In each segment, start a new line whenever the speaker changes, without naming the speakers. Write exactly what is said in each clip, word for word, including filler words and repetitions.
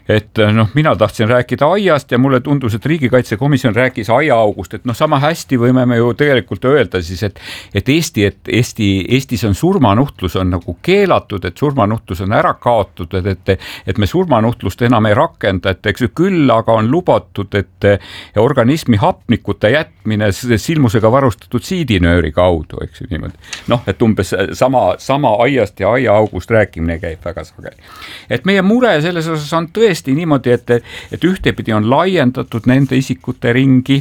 et noh, mina tahtsin rääkida aiast ja mulle tundus, et riigikaitsekomisjon rääkis aiaaugust, et noh, sama hästi võime me ju tegelikult öelda siis, et, et Eesti, et Eesti, Eestis on surmanuhtlus on nagu keelatud, et surmanuhtlus on ära kaotud, et, et, et me surmanuhtlust enam ei rakenda, et eks ju küll, aga on lubatud, et organismi hapnikute jätmine silmusega varustatud siidinööri kaudu, eks ju niimoodi. Noh, et umbes sama, sama aiast ja aiaaugust rääkimine käib väga sageli. Et meie mure selles osas on tõesti niimoodi, et, et ühtepidi on laiendatud nende isikute ringi,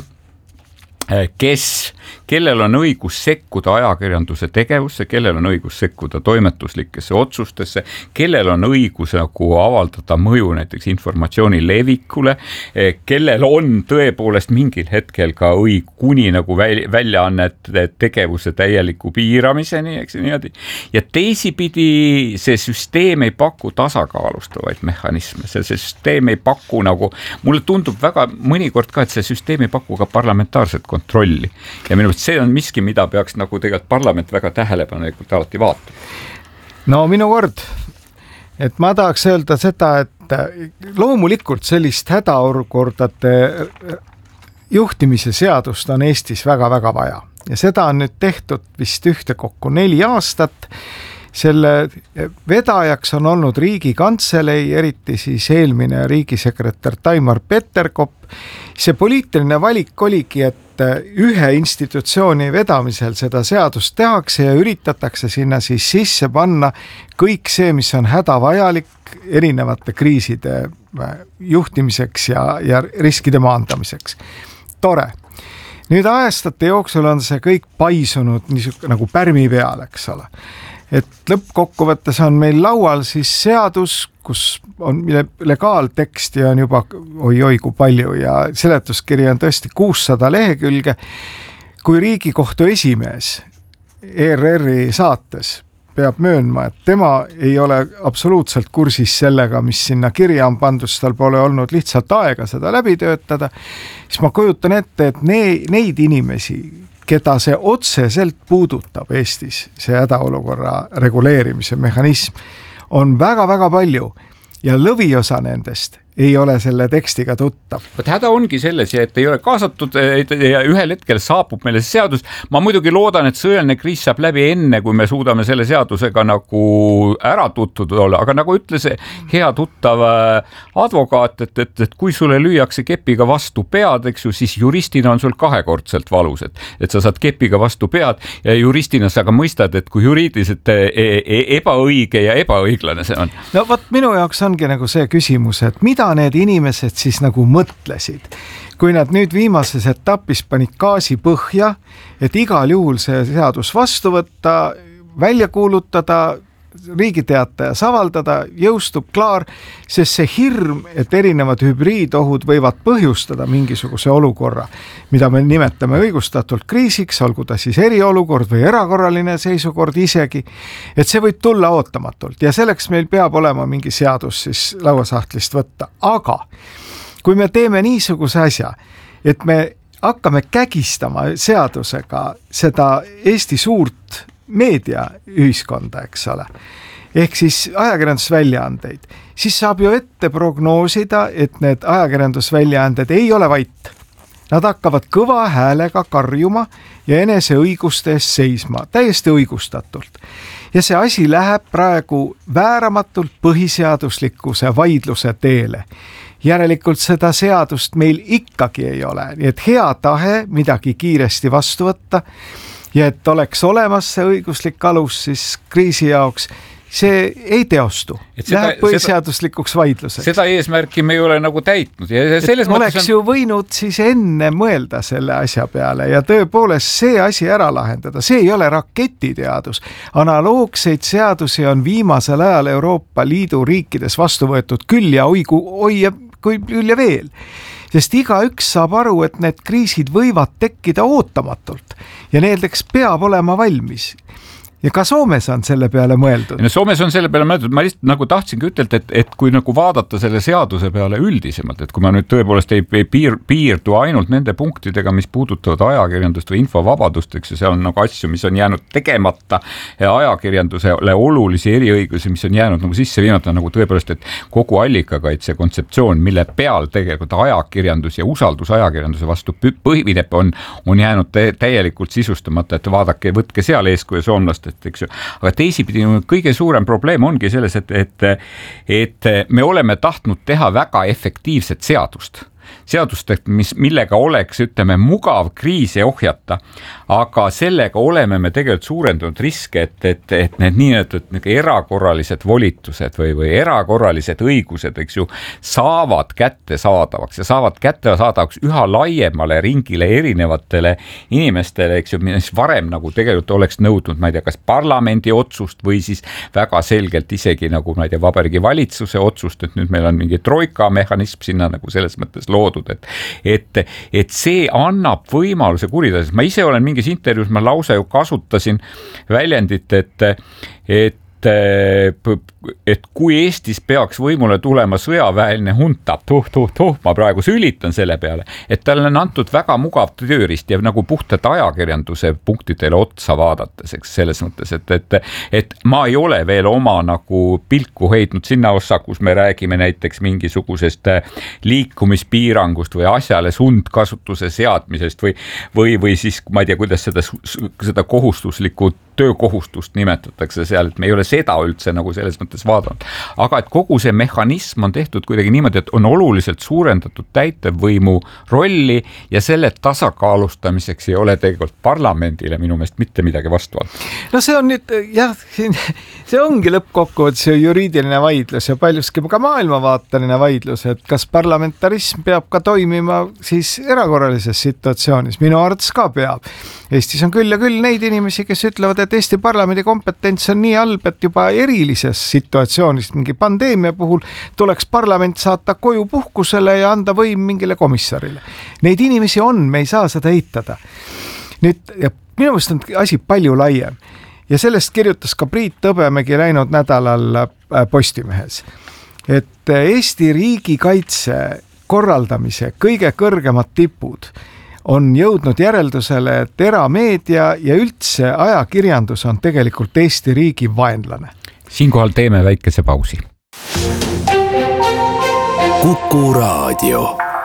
kes, kellel on õigus sekkuda ajakirjanduse tegevusse, kellel on õigus sekkuda toimetuslikesse otsustesse, kellel on õigus nagu avaldada mõju näiteks informatsiooni levikule, kellel on tõepoolest mingil hetkel ka õig kuni nagu väljaannete tegevuse täieliku piiramiseni, eks niimoodi. Ja teisipidi see süsteem ei paku tasakaalustavaid mehhanisme, see, see süsteem ei paku nagu, mulle tundub väga mõnikord ka, et see süsteem ei paku ka parlamentaarset kontrolli. Ja minu see on miski, mida peaks nagu tegelikult parlament väga tähelepanelikult alati vaatama.
No minu kord, et ma tahaks öelda seda, et loomulikult sellist hädaolukordade juhtimise seadust on Eestis väga-väga vaja. Ja seda on nüüd tehtud vist ühte kokku neli aastat. Selle vedajaks on olnud Riigikantselei, eriti siis eelmine riigisekretär Taimar Peterkop. See poliitiline valik oligi, et ühe institutsiooni vedamisel seda seadust tehakse ja üritatakse sinna siis sisse panna kõik see, mis on hädavajalik erinevate kriiside juhtimiseks ja, ja riskide maandamiseks. Tore. Nüüd aastate jooksul on see kõik paisunud niisugune nagu pärmi peal, eks ole. Et lõppkokkuvõttes on meil laual siis seadus, kus on legaalteksti on juba oi-oi kui palju ja seletuskiri on tõesti kuussada lehekülge. Kui Riigikohtu esimees E R R-i saates peab möönma, et tema ei ole absoluutselt kursis sellega, mis sinna kirja on pandud, tal pole olnud lihtsalt aega seda läbi töötada, siis ma kujutan ette, et ne- neid inimesi, keda see otseselt puudutab Eestis, see hädaolukorra reguleerimise mehhanism, on väga-väga palju ja lõviosa nendest ei ole selle tekstiga tuttav.
Võt häda ongi selles, et ei ole kaasatud ja ühel hetkel saabub meile see seadus. Ma muidugi loodan, et sõjaline kriis saab läbi enne, kui me suudame selle seadusega nagu ära tutvuda olla, aga nagu ütles hea tuttav advokaat, et, et, et kui sulle lüüakse kepiga vastu pead, eks ju, siis juristina on sul kahekordselt valus, et, et sa saad kepiga vastu pead ja juristina sa ka mõistad, et kui juriidiliselt ebaõige ja ebaõiglane see on.
No võt minu jaoks ongi nagu see küsimus, et mida need inimesed siis nagu mõtlesid, kui nad nüüd viimases etapis panid gaasi põhja, et igal juhul see seadus vastu võtta, välja kuulutada, riigiteatajas avaldada, jõustub klaar, sest see hirm, et erinevad hübriidohud võivad põhjustada mingisuguse olukorra, mida me nimetame õigustatult kriisiks, olgu ta siis eriolukord või erakorraline seisukord isegi, et see võib tulla ootamatult ja selleks meil peab olema mingi seadus siis lauasahtlist võtta. Aga kui me teeme niisuguse asja, et me hakkame kägistama seadusega seda Eesti suurt meediaühiskonda, eks ole, ehk siis ajakirjandusväljaandeid, siis saab ju ette prognoosida, et need ajakirjandusväljaanded ei ole vait. Nad hakkavad kõva häälega karjuma ja enese õiguste eest seisma, täiesti õigustatult. Ja see asi läheb praegu vääramatult põhiseaduslikkuse vaidluse teele. Järelikult seda seadust meil ikkagi ei ole, nii et hea tahe midagi kiiresti vastu võtta ja et oleks olemas see õiguslik alus siis kriisi jaoks, see ei teostu. Läheb põhiseaduslikuks vaidluseks.
Seda eesmärki me ei ole nagu täitnud. Ja selles
oleks on... ju võinud siis enne mõelda selle asja peale ja tõepoolest see asi ära lahendada. See ei ole raketiteadus. Analoogseid seadusi on viimasel ajal Euroopa Liidu riikides vastu võetud küll ja oi, oi ja kui küll ja veel. Sest igaüks saab aru, et need kriisid võivad tekkida ootamatult ja needeks peab olema valmis. ja ka Soomes on selle peale mõeldud.
No, Soomes on selle peale mõeldud, ma lihtsalt nagu tahtsingi ütelda, et, et kui nagu vaadata selle seaduse peale üldisemalt, et kui ma nüüd tõepoolest ei, ei piir, piirdu ainult nende punktidega, mis puudutavad ajakirjandust või infovabadust, eks ju, seal on nagu asju, mis on jäänud tegemata ja ajakirjandusele olulisi eriõigusi, mis on jäänud nagu sisse viimata, nagu tõepoolest, et kogu allikakaitse kontseptsioon, mille peal tegelikult ajakirjandus ja usaldus ajakirjanduse vastu põhineb, on, on jäänud täielikult sisustamata, et vaadake, võtke seal eeskuju soomlast, eks ju. Aga teisipidi kõige suurem probleem ongi selles, et, et, et me oleme tahtnud teha väga efektiivset seadust. Seadust, mis, millega oleks, ütleme, mugav kriise ohjata, aga sellega oleme me tegelikult suurendanud riske, et, et, et need nii-öelda erakorralised volitused või, või erakorralised õigused, eks ju, saavad kätte saadavaks ja saavad kätte saadavaks üha laiemale ringile erinevatele inimestele, eks ju, mis varem nagu tegelikult oleks nõudnud, ma ei tea, kas parlamendi otsust või siis väga selgelt isegi nagu, ma ei tea, Vabariigi Valitsuse otsust, et nüüd meil on mingi troika mehhanism sinna nagu selles mõttes loodud, et, et, et see annab võimaluse kuritada. Ma ise olen mingis intervjuus, ma lausa ju kasutasin väljendit, et, et et kui Eestis peaks võimule tulema sõjaväeline hunta, tuh, tuh, tuh, ma praegu sülitan selle peale, et talle on antud väga mugav tööriist ja nagu puhtalt ajakirjanduse punktidele otsa vaadates, eks selles mõttes, et, et, et ma ei ole veel oma nagu pilku heitnud sinna ossa, kus me räägime näiteks mingisugusest liikumispiirangust või asjale sundkasutuse seadmisest või, või, või siis ma ei tea, kuidas seda, seda kohustuslikku töökohustust nimetatakse seal, et me ei ole seda üldse nagu selles mõttes vaadanud. Aga et kogu see mehhanism on tehtud kuidagi niimoodi, et on oluliselt suurendatud täitevvõimu rolli ja selle tasakaalustamiseks ei ole tegelikult parlamendile minu meelest mitte midagi vastavalt.
No see on nüüd, jah, see ongi lõppkokkuvõttes juriidiline vaidlus ja paljuski ka maailmavaateline vaidlus, et kas parlamentarism peab ka toimima siis erakorralises situatsioonis. Minu arvates ka peab. Eestis on küll ja küll neid inimesi, kes ütlevad, et Eesti parlamendi kompetents on nii halb, et juba erilises situatsioonis, mingi pandeemia puhul tuleks parlament saata koju puhkusele ja anda võim mingile komissarile. Neid inimesi on, me ei saa seda eitada. Nüüd, ja minu meelest on asi palju laiem ja sellest kirjutas ka Priit Tõbemägi läinud nädalal Postimehes, et Eesti riigikaitse korraldamise kõige kõrgemad tipud on jõudnud järeldusele, et erameedia ja üldse ajakirjandus on tegelikult Eesti riigi vaenlane.
Siinkohal teeme väikese pausi.
Kuku Raadio.